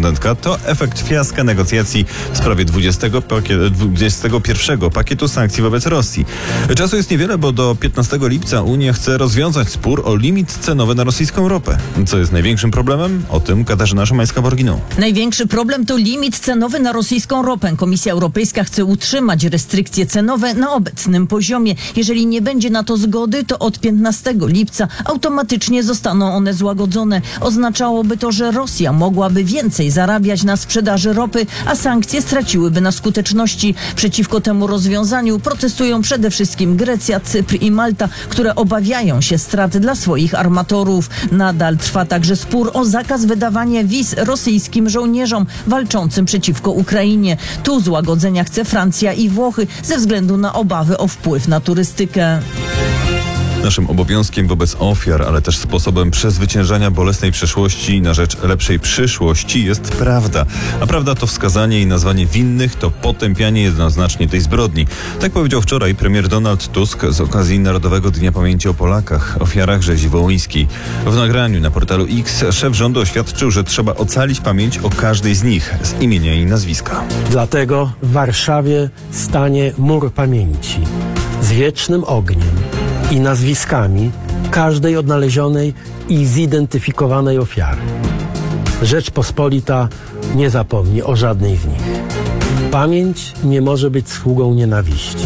korespondentka, to efekt fiaska negocjacji w sprawie 21 pakietu sankcji wobec Rosji. Czasu jest niewiele, bo do 15 lipca Unia chce rozwiązać spór o limit cenowy na rosyjską ropę. Co jest największym problemem? O tym Katarzyna Szymańska-Borginą. Największy problem to limit cenowy na rosyjską ropę. Komisja Europejska chce utrzymać restrykcje cenowe na obecnym poziomie. Jeżeli nie będzie na to zgody, to od 15 lipca automatycznie zostaną one złagodzone. Oznaczałoby to, że Rosja mogłaby więcej zarabiać na sprzedaży ropy, a sankcje straciłyby na skuteczności. Przeciwko temu rozwiązaniu protestują przede wszystkim Grecja, Cypr i Malta, które obawiają się strat dla swoich armatorów. Nadal trwa także spór o zakaz wydawania wiz rosyjskim żołnierzom walczącym przeciwko Ukrainie. Tu złagodzenia chce Francja i Włochy ze względu na obawy o wpływ na turystykę. Naszym obowiązkiem wobec ofiar, ale też sposobem przezwyciężania bolesnej przeszłości na rzecz lepszej przyszłości jest prawda. A prawda to wskazanie i nazwanie winnych, to potępianie jednoznacznie tej zbrodni. Tak powiedział wczoraj premier Donald Tusk z okazji Narodowego Dnia Pamięci o Polakach, ofiarach rzezi wołyńskiej. W nagraniu na portalu X szef rządu oświadczył, że trzeba ocalić pamięć o każdej z nich z imienia i nazwiska. Dlatego w Warszawie stanie mur pamięci z wiecznym ogniem i nazwiskami każdej odnalezionej i zidentyfikowanej ofiary. Rzeczpospolita nie zapomni o żadnej z nich. Pamięć nie może być sługą nienawiści.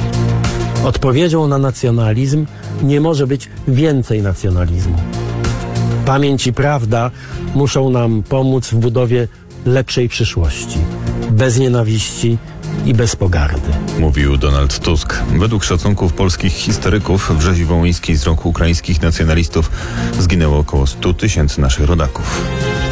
Odpowiedzią na nacjonalizm nie może być więcej nacjonalizmu. Pamięć i prawda muszą nam pomóc w budowie lepszej przyszłości, bez nienawiści i bez pogardy. Mówił Donald Tusk. Według szacunków polskich historyków w rzezi wołyńskiej z rąk ukraińskich nacjonalistów zginęło około 100 000 naszych rodaków.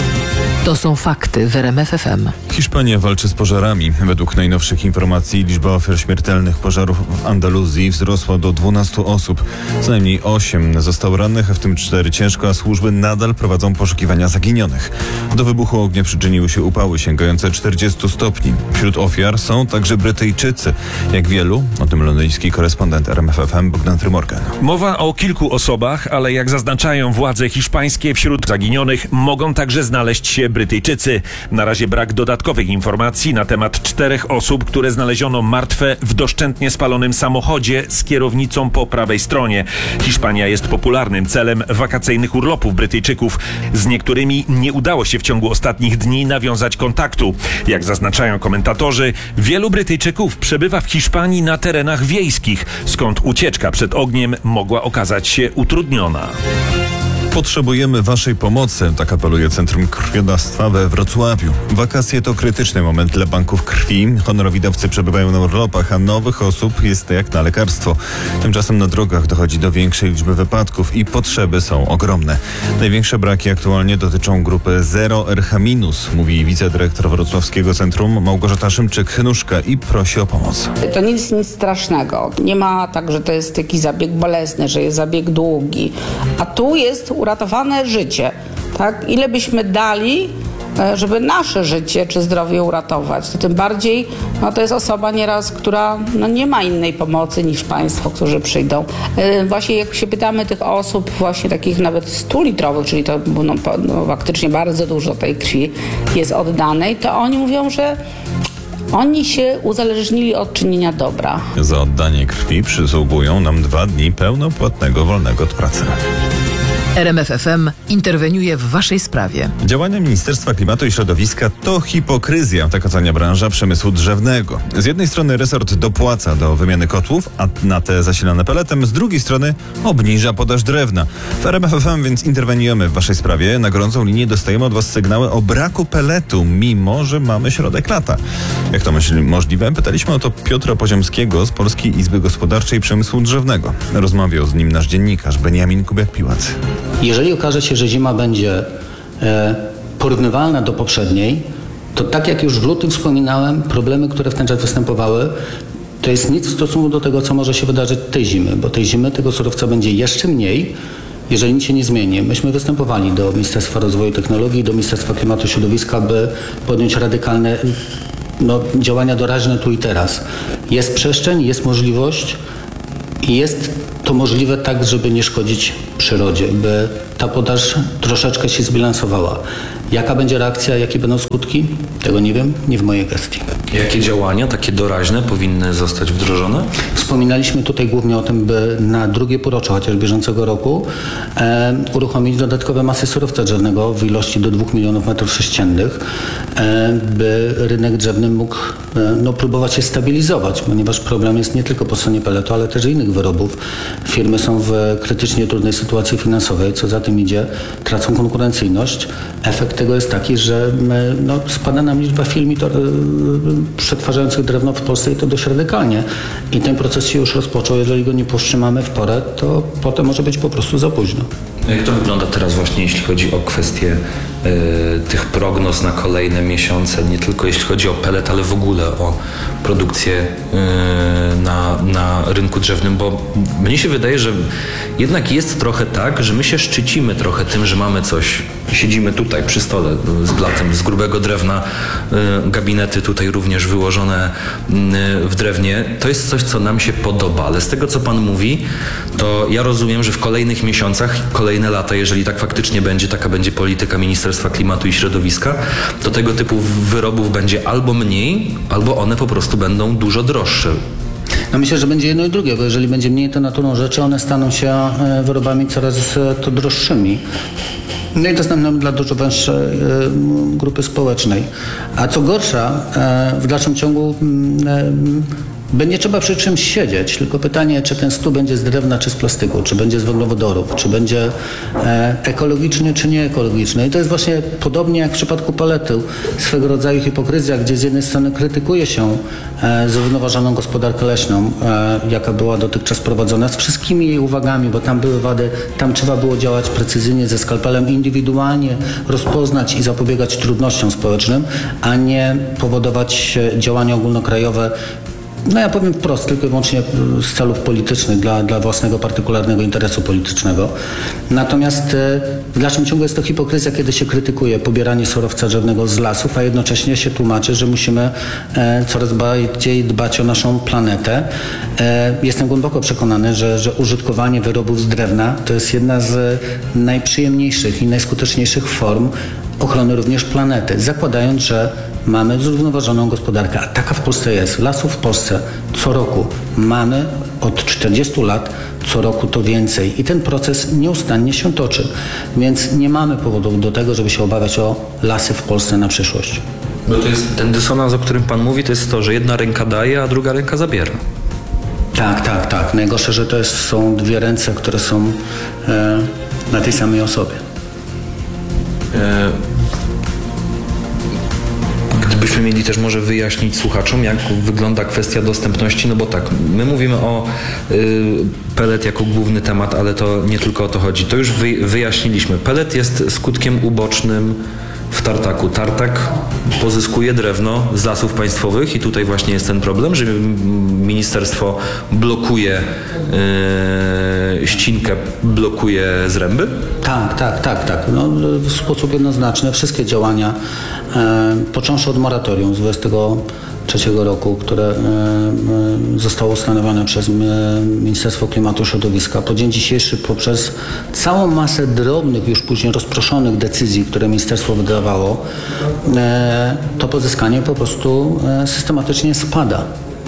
To są fakty w RMF FM. Hiszpania walczy z pożarami. Według najnowszych informacji liczba ofiar śmiertelnych pożarów w Andaluzji wzrosła do 12 osób. Co najmniej 8 zostało rannych, w tym 4 ciężko, a służby nadal prowadzą poszukiwania zaginionych. Do wybuchu ognia przyczyniły się upały sięgające 40 stopni. Wśród ofiar są także Brytyjczycy. Jak wielu? O tym londyński korespondent RMF FM Bogdan Frymorgan. Mowa o kilku osobach, ale jak zaznaczają władze hiszpańskie, wśród zaginionych mogą także znaleźć się Brytyjczycy. Na razie brak dodatkowych informacji na temat 4 osób, które znaleziono martwe w doszczętnie spalonym samochodzie z kierownicą po prawej stronie. Hiszpania jest popularnym celem wakacyjnych urlopów Brytyjczyków. Z niektórymi nie udało się w ciągu ostatnich dni nawiązać kontaktu. Jak zaznaczają komentatorzy, wielu Brytyjczyków przebywa w Hiszpanii na terenach wiejskich, skąd ucieczka przed ogniem mogła okazać się utrudniona. Potrzebujemy waszej pomocy, tak apeluje Centrum Krwiodawstwa we Wrocławiu. Wakacje to krytyczny moment dla banków krwi. Honorowi dawcy przebywają na urlopach, a nowych osób jest jak na lekarstwo. Tymczasem na drogach dochodzi do większej liczby wypadków i potrzeby są ogromne. Największe braki aktualnie dotyczą grupy 0RH-, mówi wicedyrektor Wrocławskiego Centrum Małgorzata Szymczyk-Chynuszka i prosi o pomoc. To nic strasznego. Nie ma tak, że to jest jakiś zabieg bolesny, że jest zabieg długi. A tu jest uratowane życie. Tak? Ile byśmy dali, żeby nasze życie czy zdrowie uratować, to tym bardziej to jest osoba nieraz, która nie ma innej pomocy niż państwo, którzy przyjdą. Właśnie jak się pytamy tych osób, właśnie takich nawet 100-litrowych, czyli to faktycznie bardzo dużo tej krwi jest oddanej, to oni mówią, że oni się uzależnili od czynienia dobra. Za oddanie krwi przysługują nam 2 dni pełnopłatnego wolnego od pracy. RMF FM interweniuje w waszej sprawie. Działania Ministerstwa Klimatu i Środowiska to hipokryzja, tak ocenia branża przemysłu drzewnego. Z jednej strony resort dopłaca do wymiany kotłów, a na te zasilane peletem, z drugiej strony obniża podaż drewna. W RMF FM więc interweniujemy w waszej sprawie. Na gorącą linię dostajemy od was sygnały o braku peletu, mimo że mamy środek lata. Jak to możliwe? Pytaliśmy o to Piotra Poziomskiego z Polskiej Izby Gospodarczej Przemysłu Drzewnego. Rozmawiał z nim nasz dziennikarz Beniamin Kubiak-Piłac. Jeżeli okaże się, że zima będzie porównywalna do poprzedniej, to tak jak już w lutym wspominałem, problemy, które w ten czas występowały, to jest nic w stosunku do tego, co może się wydarzyć tej zimy, bo tej zimy tego surowca będzie jeszcze mniej, jeżeli nic się nie zmieni. Myśmy występowali do Ministerstwa Rozwoju i Technologii, do Ministerstwa Klimatu i Środowiska, by podjąć radykalne działania doraźne tu i teraz. Jest przestrzeń, jest możliwość i jest to możliwe tak, żeby nie szkodzić przyrodzie, by ta podaż troszeczkę się zbilansowała. Jaka będzie reakcja, jakie będą skutki? Tego nie wiem, nie w mojej gestii. Jakie działania, takie doraźne, powinny zostać wdrożone? Wspominaliśmy tutaj głównie o tym, by na drugie półrocze chociaż bieżącego roku uruchomić dodatkowe masy surowca drzewnego w ilości do 2 milionów metrów sześciennych, by rynek drzewny mógł próbować się stabilizować, ponieważ problem jest nie tylko po stronie peletu, ale też innych wyrobów. Firmy są w krytycznie trudnej sytuacji finansowej, co za tym idzie, tracą konkurencyjność. Efekt tego jest taki, że spada nam liczba firm przetwarzających drewno w Polsce i to dość radykalnie. I ten proces się już rozpoczął. Jeżeli go nie powstrzymamy w porę, to potem może być po prostu za późno. Jak to wygląda teraz właśnie, jeśli chodzi o kwestię tych prognoz na kolejne miesiące, nie tylko jeśli chodzi o pelet, ale w ogóle o produkcję na rynku drzewnym, bo mnie się wydaje, że jednak jest trochę tak, że my się szczycimy trochę tym, że mamy coś. Siedzimy tutaj przy stole z blatem z grubego drewna, gabinety tutaj również wyłożone w drewnie. To jest coś, co nam się podoba, ale z tego, co pan mówi, to ja rozumiem, że w kolejnych miesiącach, kolejne lata, jeżeli tak faktycznie będzie, taka będzie polityka Ministerstwa Klimatu i Środowiska, to tego typu wyrobów będzie albo mniej, albo one po prostu będą dużo droższe. No myślę, że będzie jedno i drugie, bo jeżeli będzie mniej, to naturą rzeczy one staną się wyrobami coraz to droższymi. No i dostępnym dla dużo węższej grupy społecznej. A co gorsza, w dalszym ciągu będzie trzeba przy czymś siedzieć, tylko pytanie, czy ten stół będzie z drewna, czy z plastyku, czy będzie z węglowodorów, czy będzie ekologiczny, czy nieekologiczny. I to jest właśnie podobnie jak w przypadku peletu, swego rodzaju hipokryzja, gdzie z jednej strony krytykuje się zrównoważoną gospodarkę leśną, jaka była dotychczas prowadzona, z wszystkimi jej uwagami, bo tam były wady, tam trzeba było działać precyzyjnie ze skalpelem, indywidualnie rozpoznać i zapobiegać trudnościom społecznym, a nie powodować działania ogólnokrajowe. No ja powiem wprost, tylko i wyłącznie z celów politycznych, dla własnego partykularnego interesu politycznego. Natomiast w dalszym ciągu jest to hipokryzja, kiedy się krytykuje pobieranie surowca drzewnego z lasów, a jednocześnie się tłumaczy, że musimy coraz bardziej dbać o naszą planetę. Jestem głęboko przekonany, że użytkowanie wyrobów z drewna to jest jedna z najprzyjemniejszych i najskuteczniejszych form ochrony również planety, zakładając, że mamy zrównoważoną gospodarkę, a taka w Polsce jest. Lasów w Polsce co roku mamy od 40 lat, co roku to więcej i ten proces nieustannie się toczy, więc nie mamy powodów do tego, żeby się obawiać o lasy w Polsce na przyszłość. Bo to jest ten dysonans, o którym pan mówi, to jest to, że jedna ręka daje, a druga ręka zabiera. Tak. Najgorsze, że to są dwie ręce, które są na tej samej osobie. Gdybyśmy mieli też może wyjaśnić słuchaczom, jak wygląda kwestia dostępności, no bo tak, my mówimy o pelet jako główny temat, ale to nie tylko o to chodzi. To już wyjaśniliśmy. Pelet jest skutkiem ubocznym w tartaku. Tartak pozyskuje drewno z lasów państwowych i tutaj właśnie jest ten problem, że ministerstwo blokuje ścinkę, blokuje zręby? Tak. No, w sposób jednoznaczny wszystkie działania, począwszy od moratorium z 2023 roku, które zostało ustanowione przez Ministerstwo Klimatu i Środowiska, po dzień dzisiejszy poprzez całą masę drobnych, już później rozproszonych decyzji, które ministerstwo wydawało, to pozyskanie po prostu systematycznie spada.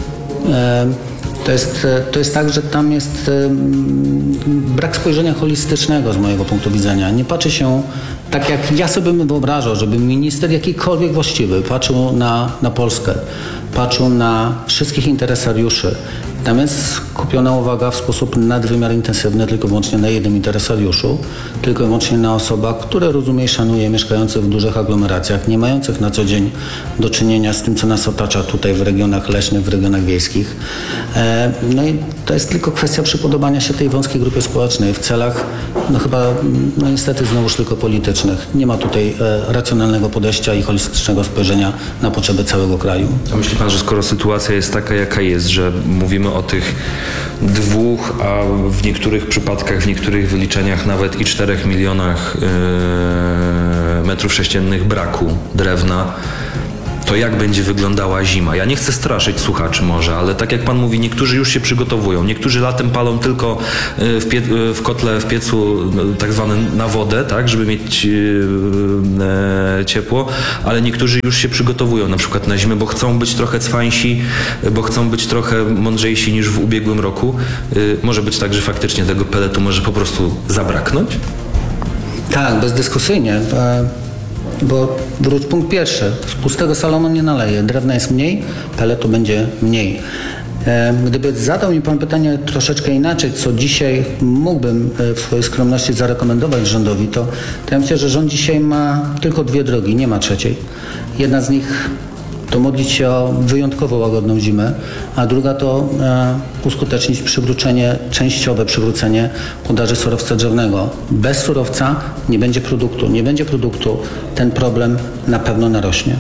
To jest tak, że tam jest brak spojrzenia holistycznego z mojego punktu widzenia. Nie patrzy się tak, jak ja sobie bym wyobrażał, żeby minister jakikolwiek właściwy patrzył na Polskę, patrzył na wszystkich interesariuszy. Tam jest skupiona uwaga w sposób nadwymiar intensywny tylko i wyłącznie na jednym interesariuszu, tylko i wyłącznie na osobach, które rozumie i szanuje, mieszkających w dużych aglomeracjach, nie mających na co dzień do czynienia z tym, co nas otacza tutaj w regionach leśnych, w regionach wiejskich. No i to jest tylko kwestia przypodobania się tej wąskiej grupie społecznej w celach, niestety znowuż tylko politycznych. Nie ma tutaj racjonalnego podejścia i holistycznego spojrzenia na potrzeby całego kraju. A myśli pan, że skoro sytuacja jest taka, jaka jest, że mówimy o tych 2, a w niektórych przypadkach, w niektórych wyliczeniach nawet i 4 milionach metrów sześciennych braku drewna, to jak będzie wyglądała zima. Ja nie chcę straszyć słuchaczy może, ale tak jak pan mówi, niektórzy już się przygotowują. Niektórzy latem palą tylko w kotle, w piecu tak zwane na wodę, tak, żeby mieć ciepło, ale niektórzy już się przygotowują na przykład na zimę, bo chcą być trochę cwańsi, bo chcą być trochę mądrzejsi niż w ubiegłym roku. Może być tak, że faktycznie tego peletu może po prostu zabraknąć? Tak, bezdyskusyjnie. Bo wróć punkt pierwszy. Z pustego salonu nie naleje. Drewna jest mniej, peletu będzie mniej. Gdyby zadał mi pan pytanie troszeczkę inaczej, co dzisiaj mógłbym w swojej skromności zarekomendować rządowi, to ja myślę, że rząd dzisiaj ma tylko dwie drogi, nie ma trzeciej. Jedna z nich to modlić się o wyjątkowo łagodną zimę, a druga to uskutecznić częściowe przywrócenie podaży surowca drzewnego. Bez surowca nie będzie produktu. Nie będzie produktu, ten problem na pewno narośnie.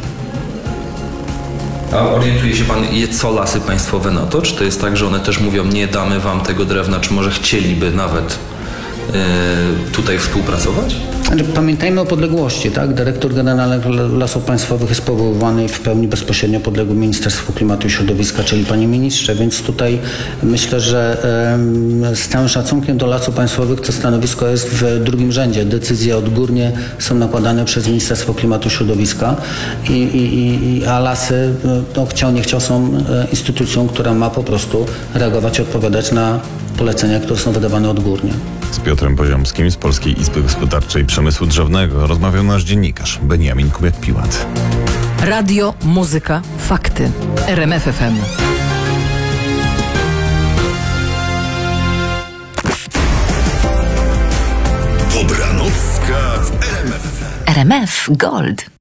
A orientuje się pan, co Lasy Państwowe na to? Czy to jest tak, że one też mówią, nie damy wam tego drewna, czy może chcieliby nawet tutaj współpracować? Pamiętajmy o podległości, tak? Dyrektor Generalny Lasów Państwowych jest powoływany i w pełni bezpośrednio podległy Ministerstwu Klimatu i Środowiska, czyli panie ministrze, więc tutaj myślę, że z całym szacunkiem do Lasów Państwowych to stanowisko jest w drugim rzędzie. Decyzje odgórnie są nakładane przez Ministerstwo Klimatu i Środowiska, a lasy, chciał nie chciał, są instytucją, która ma po prostu reagować i odpowiadać na polecenia, które są wydawane odgórnie. Z Piotrem Poziomskim z Polskiej Izby Gospodarczej Przemysłu Drzewnego rozmawiał nasz dziennikarz Beniamin Kubiak-Piłat. Radio, muzyka, fakty. RMF FM. Dobranocka w RMF FM. RMF Gold.